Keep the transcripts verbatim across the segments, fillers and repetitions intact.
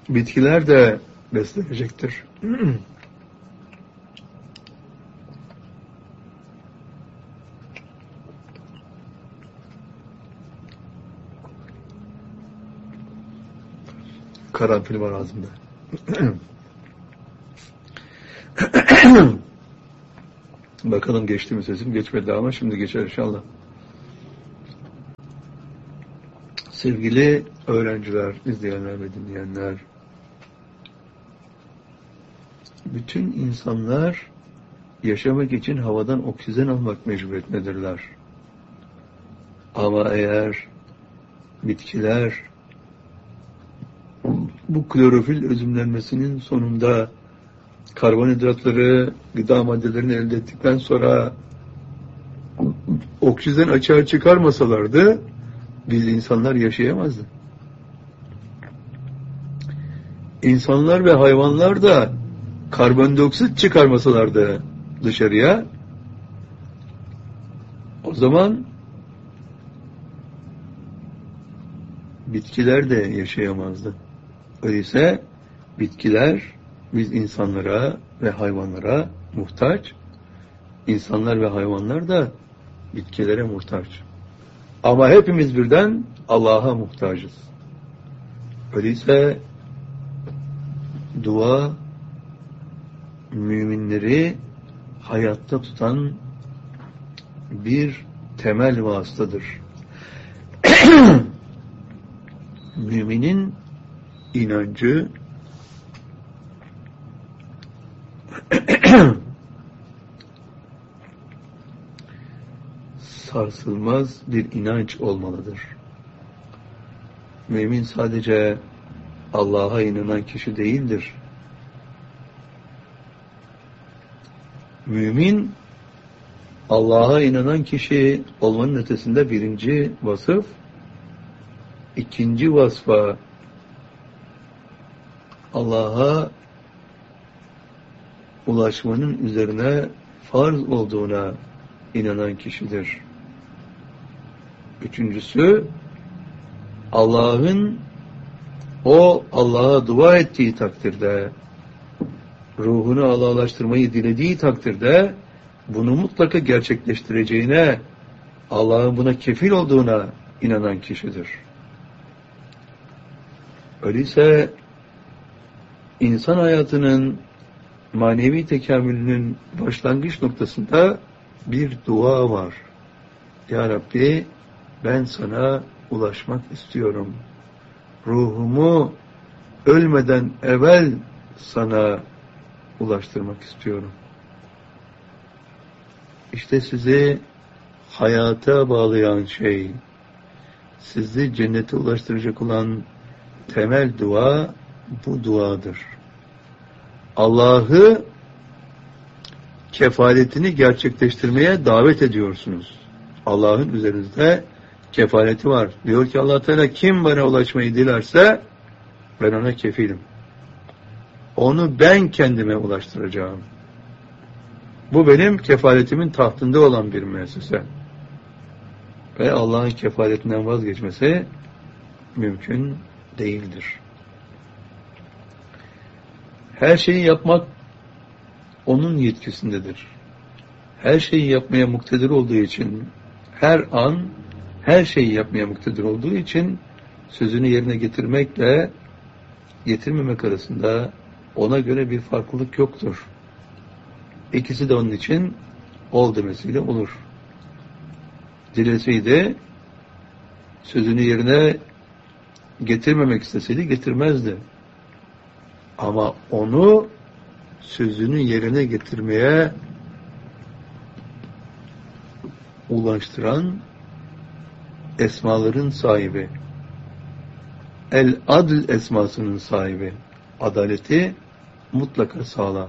bitkiler de beslenecektir. Karanfil var ağzımda. Bakalım geçti mi sesim? Geçmedi ama şimdi geçer inşallah. Sevgili öğrenciler, izleyenler ve dinleyenler, bütün insanlar yaşamak için havadan oksijen almak mecburiyetindedirler. Ama eğer bitkiler bu klorofil özümlenmesinin sonunda karbonhidratları, gıda maddelerini elde ettikten sonra oksijen açığa çıkarmasalardı biz insanlar yaşayamazdık. İnsanlar ve hayvanlar da karbondioksit çıkarmasalardı dışarıya, o zaman bitkiler de yaşayamazdı. Öyleyse bitkiler biz insanlara ve hayvanlara muhtaç, insanlar ve hayvanlar da bitkilere muhtaç. Ama hepimiz birden Allah'a muhtacız. Öyleyse dua müminleri hayatta tutan bir temel vasıtadır. Müminin inancı sarsılmaz bir inanç olmalıdır. Mümin sadece Allah'a inanan kişi değildir. Mümin Allah'a inanan kişi olmanın ötesinde birinci vasıf, ikinci vasfa Allah'a ulaşmanın üzerine farz olduğuna inanan kişidir. Üçüncüsü, Allah'ın o Allah'a dua ettiği takdirde, ruhunu Allah'laştırmayı dilediği takdirde bunu mutlaka gerçekleştireceğine, Allah'ın buna kefil olduğuna inanan kişidir. Öyleyse insan hayatının manevi tekamülünün başlangıç noktasında bir dua var. Ya Rabbi, ben sana ulaşmak istiyorum. Ruhumu ölmeden evvel sana ulaştırmak istiyorum. İşte sizi hayata bağlayan şey, sizi cennete ulaştıracak olan temel dua bu duadır. Allah'ı kefaletini gerçekleştirmeye davet ediyorsunuz. Allah'ın üzerinizde kefaleti var. Diyor ki Allah Teala, kim bana ulaşmayı dilerse ben ona kefilim. Onu ben kendime ulaştıracağım. Bu benim kefaletimin tahtında olan bir müessese. Ve Allah'ın kefaletinden vazgeçmesi mümkün değildir. Her şeyi yapmak onun yetkisindedir. Her şeyi yapmaya muktedir olduğu için, her an her şeyi yapmaya muktedir olduğu için sözünü yerine getirmekle getirmemek arasında ona göre bir farklılık yoktur. İkisi de onun için ol demesiyle olur. Dileseydi, sözünü yerine getirmemek isteseydi getirmezdi. Ama onu sözünü yerine getirmeye ulaştıran esmaların sahibi, El-Adl esmasının sahibi, adaleti mutlaka sağlar.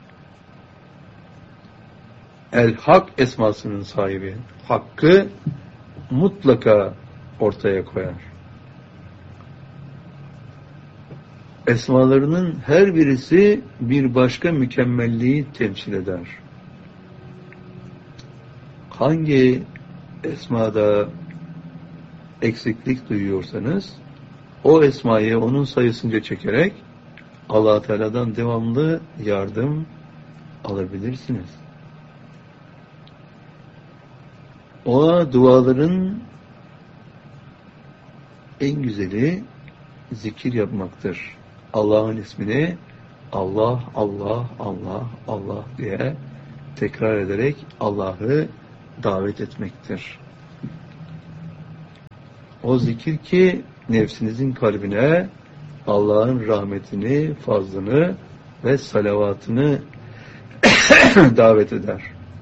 El-Hak esmasının sahibi, hakkı mutlaka ortaya koyar. Esmalarının her birisi bir başka mükemmelliği temsil eder. Hangi esmada eksiklik duyuyorsanız o esmayı onun sayısınca çekerek Allah Teala'dan devamlı yardım alabilirsiniz. O duaların en güzeli zikir yapmaktır. Allah'ın ismini Allah, Allah, Allah, Allah diye tekrar ederek Allah'ı davet etmektir. O zikir ki nefsinizin kalbine Allah'ın rahmetini, fazlını ve salavatını davet eder.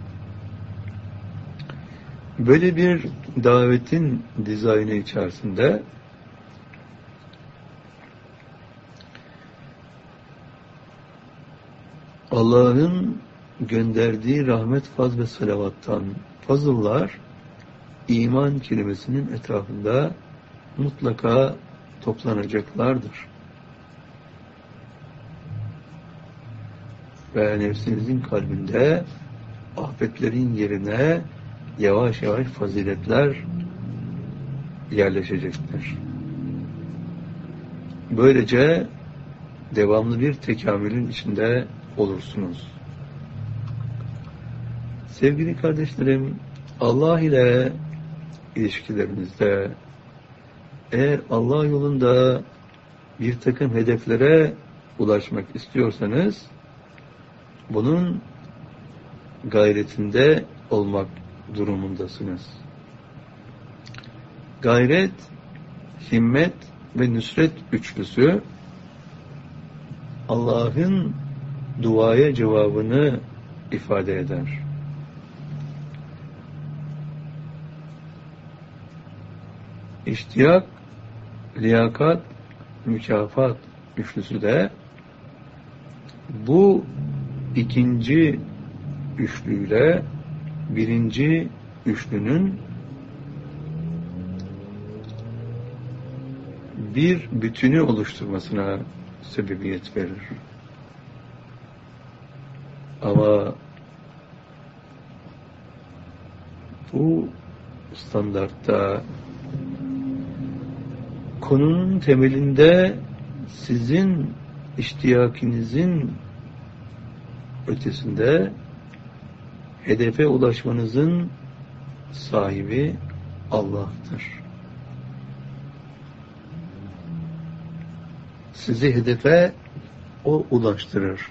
Böyle bir davetin dizaynı içerisinde Allah'ın gönderdiği rahmet, faz ve salavattan fazıllar iman kelimesinin etrafında mutlaka toplanacaklardır. Ve nefsinizin kalbinde afetlerin yerine yavaş yavaş faziletler yerleşecektir. Böylece devamlı bir tekamülün içinde olursunuz. Sevgili kardeşlerim, Allah ile ilişkilerinizde eğer Allah yolunda bir takım hedeflere ulaşmak istiyorsanız bunun gayretinde olmak durumundasınız. Gayret, himmet ve nüsret üçlüsü Allah'ın duaya cevabını ifade eder. İştiyak, liyakat, mükafat üçlüsü de bu ikinci üçlüyle birinci üçlünün bir bütünü oluşturmasına sebebiyet verir. Ama bu standartta konunun temelinde sizin iştiyakinizin ötesinde hedefe ulaşmanızın sahibi Allah'tır. Sizi hedefe O ulaştırır.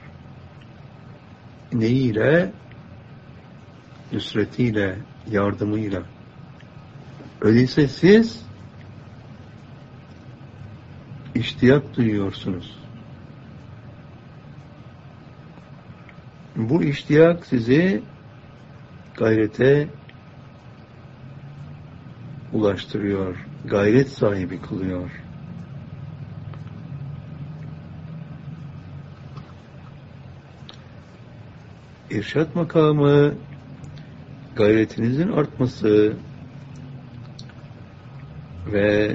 Neyiyle? Nüsretiyle, yardımıyla. Öyleyse siz iştiyak duyuyorsunuz. Bu iştiyak sizi gayrete ulaştırıyor, gayret sahibi kılıyor. İrşad makamı, gayretinizin artması ve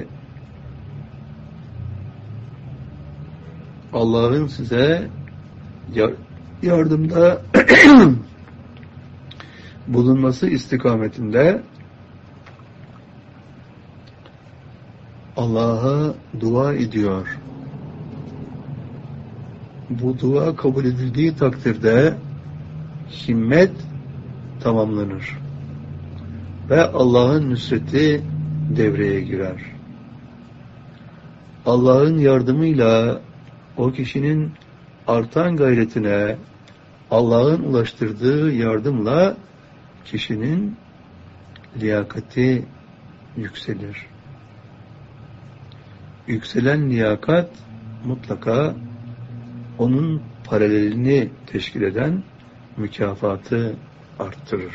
Allah'ın size yardımda bulunması istikametinde Allah'a dua ediyor. Bu dua kabul edildiği takdirde himmet tamamlanır ve Allah'ın nüsreti devreye girer. Allah'ın yardımıyla o kişinin artan gayretine Allah'ın ulaştırdığı yardımla kişinin liyakati yükselir. Yükselen liyakat mutlaka onun paralelini teşkil eden mükafatı arttırır.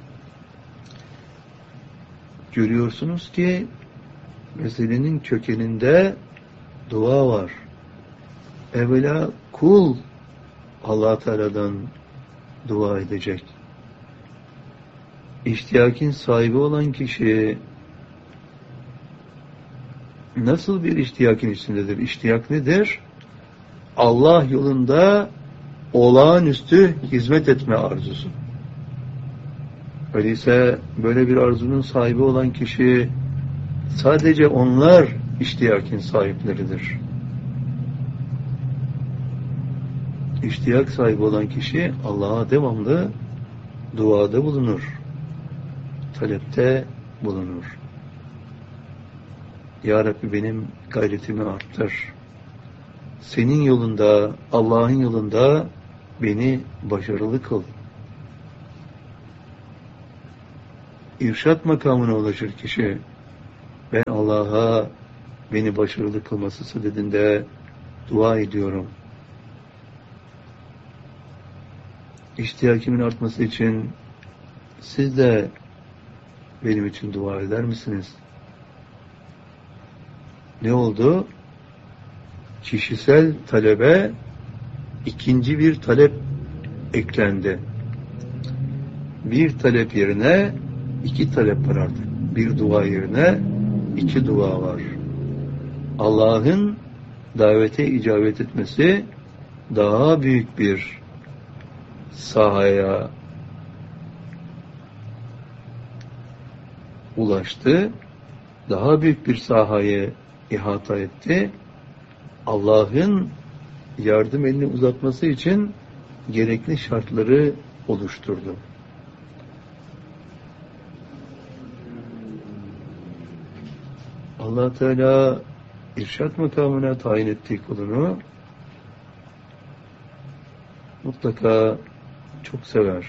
Görüyorsunuz ki meselenin kökeninde dua var. Evvela kul Allah Teala'dan dua edecek. İştiyakin sahibi olan kişi nasıl bir iştiyakin içindedir? İştiyak nedir? Allah yolunda olağanüstü hizmet etme arzusu. Öyleyse böyle bir arzunun sahibi olan kişi sadece onlar iştiyakin sahipleridir. İştiyak sahibi olan kişi Allah'a devamlı duada bulunur, talepte bulunur. Ya Rabbi benim gayretimi arttır. Senin yolunda, Allah'ın yolunda beni başarılı kıl. İrşat makamına ulaşır kişi. Ben Allah'a beni başarılı kılması sadedinde dua ediyorum. İştiyakimin artması için siz de benim için dua eder misiniz? Ne oldu? Kişisel talebe ikinci bir talep eklendi. Bir talep yerine iki talep var artık. Bir dua yerine iki dua var. Allah'ın davete icabet etmesi daha büyük bir sahaya ulaştı. Daha büyük bir sahayı ihata etti. Allah'ın yardım elini uzatması için gerekli şartları oluşturdu. Allah Teala irşat makamına tayin ettiği kulunu mutlaka çok sever.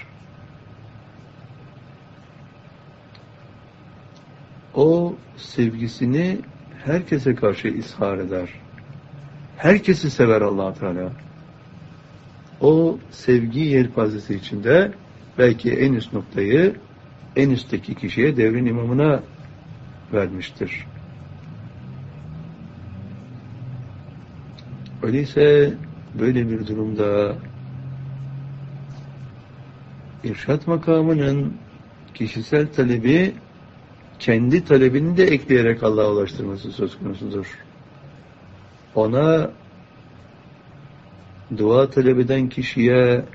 O sevgisini herkese karşı izhar eder. Herkesi sever Allah Teala. O sevgi yelpazesi içinde belki en üst noktayı en üstteki kişiye, devrin imamına vermiştir. Öyleyse böyle bir durumda irşat makamının kişisel talebi kendi talebini de ekleyerek Allah'a ulaştırması söz konusudur. Ona dua talep eden kişiye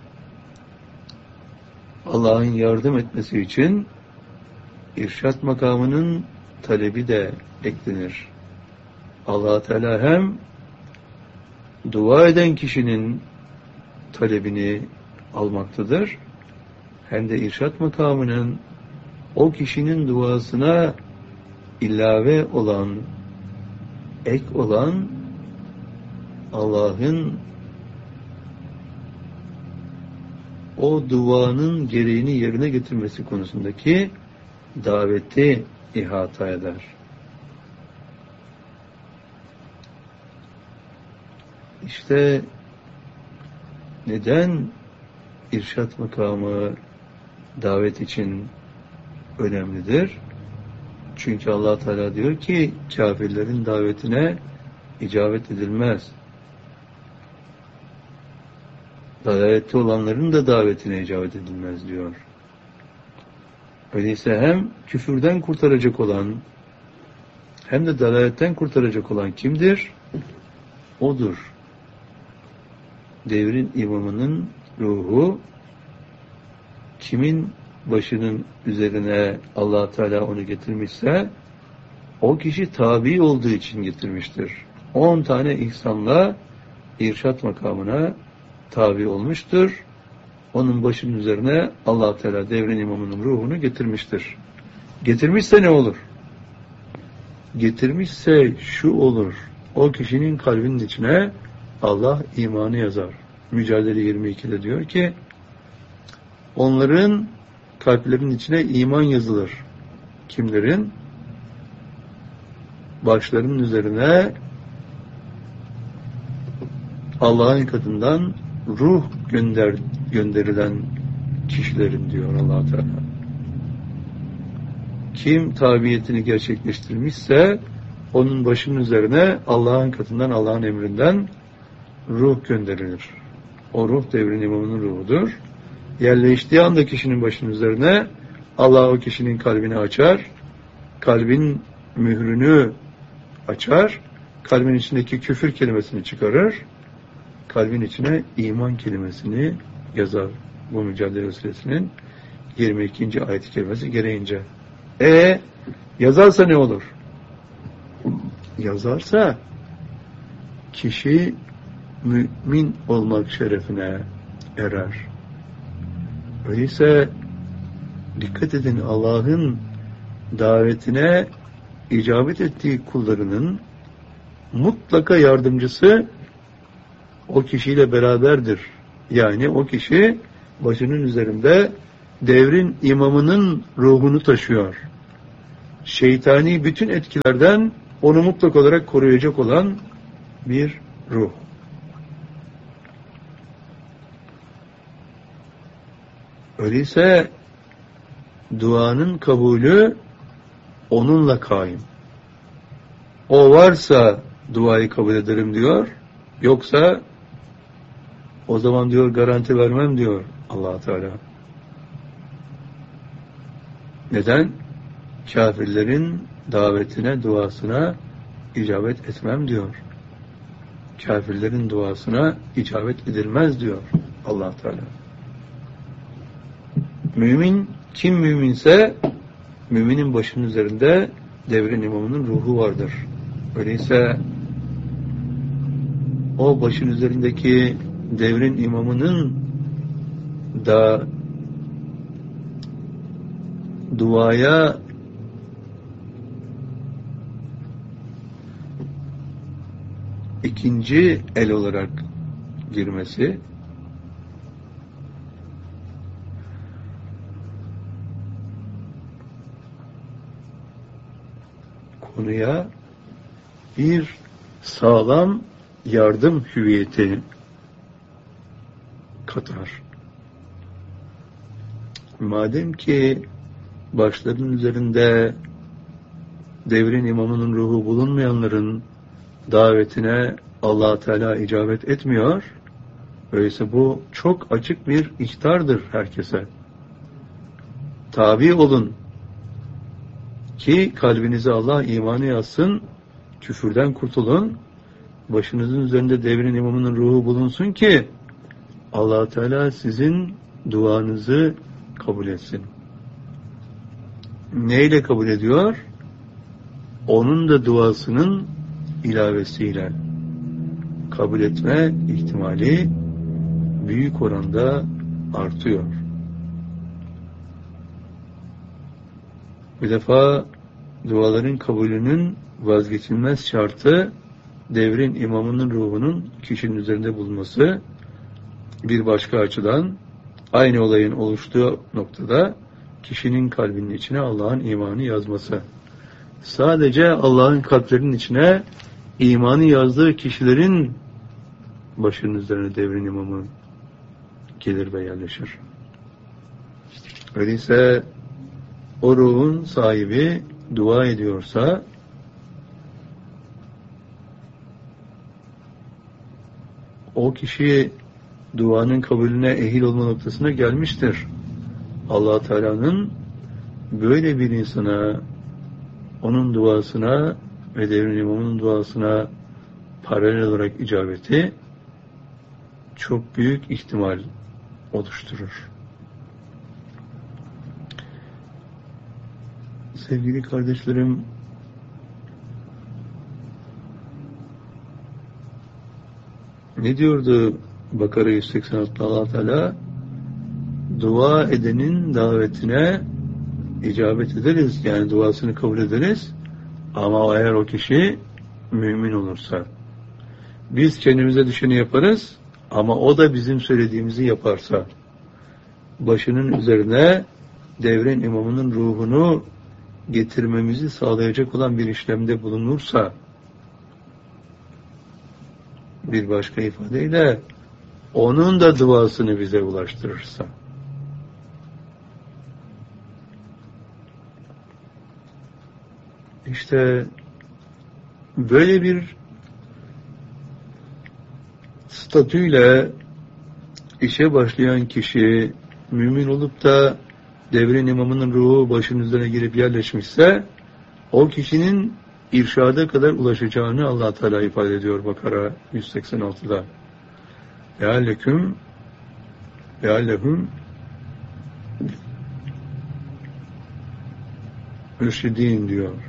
Allah'ın yardım etmesi için irşat makamının talebi de eklenir. Allah Teala hem dua eden kişinin talebini almaktadır, hem de irşat makamının o kişinin duasına ilave olan, ek olan Allah'ın o duanın gereğini yerine getirmesi konusundaki daveti ihata eder. İşte neden irşat makamı davet için önemlidir? Çünkü Allah Teala diyor ki kafirlerin davetine icabet edilmez. Dalalette olanların da davetine icabet edilmez diyor. Öyleyse hem küfürden kurtaracak olan hem de dalaletten kurtaracak olan kimdir? Odur. Devrin imamının ruhu, kimin başının üzerine Allah Teala onu getirmişse o kişi tabi olduğu için getirmiştir. On tane ihsanla irşat makamına tabi olmuştur. Onun başının üzerine Allah Teala devrin imamının ruhunu getirmiştir. Getirmişse ne olur? Getirmişse şu olur. O kişinin kalbinin içine Allah imanı yazar. Mücadele yirmi ikide diyor ki onların kalplerinin içine iman yazılır. Kimlerin? Başlarının üzerine Allah'ın katından ruh gönder, gönderilen kişilerin diyor Allah Teala. Kim tabiyetini gerçekleştirmişse onun başının üzerine Allah'ın katından, Allah'ın emrinden ruh gönderilir. O ruh devrin imamının ruhudur. Yerleştiği anda kişinin başının üzerine Allah o kişinin kalbini açar, kalbin mührünü açar, kalbin içindeki küfür kelimesini çıkarır, kalbin içine iman kelimesini yazar. Bu Mücadele Suresinin yirmi ikinci ayet-i kerimesi gereğince. E yazarsa ne olur? yazarsa kişi mümin olmak şerefine erer. Öyleyse dikkat edin, Allah'ın davetine icabet ettiği kullarının mutlaka yardımcısı o kişiyle beraberdir. Yani o kişi başının üzerinde devrin imamının ruhunu taşıyor. Şeytani bütün etkilerden onu mutlak olarak koruyacak olan bir ruh. Öyleyse duanın kabulü onunla kaim. O varsa duayı kabul ederim diyor. Yoksa o zaman diyor garanti vermem diyor Allah Teala. Neden? Kafirlerin davetine, duasına icabet etmem diyor. Kafirlerin duasına icabet edilmez diyor Allah Teala. Mümin, kim müminse müminin başının üzerinde devrin imamının ruhu vardır. Öyleyse o başın üzerindeki devrin imamının da duaya ikinci el olarak girmesi, konuya bir sağlam yardım hüviyeti katar. Madem ki başlarının üzerinde devrin imamının ruhu bulunmayanların davetine Allah Teala icabet etmiyor, öyleyse bu çok açık bir ihtardır herkese. Tabi olun ki kalbinize Allah imanı yazsın, küfürden kurtulun, başınızın üzerinde devrin imamının ruhu bulunsun ki Allah Teala sizin duanızı kabul etsin. Neyle kabul ediyor? Onun da duasının ilavesiyle. Kabul etme ihtimali büyük oranda artıyor. Bir defa duaların kabulünün vazgeçilmez şartı devrin imamının ruhunun kişinin üzerinde bulunması. Bir başka açıdan aynı olayın oluştuğu noktada kişinin kalbinin içine Allah'ın imanı yazması. Sadece Allah'ın kalplerinin içine imanı yazdığı kişilerin başının üzerine devrin imamı gelir ve yerleşir. Öyleyse o ruhun sahibi dua ediyorsa o kişi duanın kabulüne ehil olma noktasına gelmiştir. Allah Teala'nın böyle bir insana, onun duasına ve devrin imamının duasına paralel olarak icabeti çok büyük ihtimal oluşturur. Sevgili kardeşlerim, ne diyordu Bakara yüz seksen altıda Allah Teala? Dua edenin davetine icabet ederiz, yani duasını kabul ederiz, ama eğer o kişi mümin olursa. Biz kendimize düşeni yaparız ama o da bizim söylediğimizi yaparsa, başının üzerine devrin imamının ruhunu getirmemizi sağlayacak olan bir işlemde bulunursa, bir başka ifadeyle onun da duasını bize ulaştırırsa, İşte böyle bir statüyle işe başlayan kişi mümin olup da devrin imamının ruhu başının üzerine girip yerleşmişse, o kişinin irşada kadar ulaşacağını Allah Teala ifade ediyor Bakara yüz seksen altıda. Lealleküm leallehum mürşidin diyor.